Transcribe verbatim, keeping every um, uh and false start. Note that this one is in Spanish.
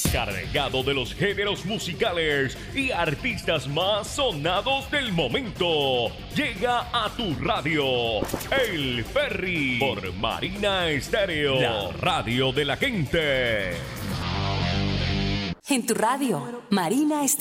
cargado de los géneros musicales y artistas más sonados del momento. Llega a tu radio El Ferry por Marina Estéreo, la radio de la gente. En tu radio, Marina Estéreo.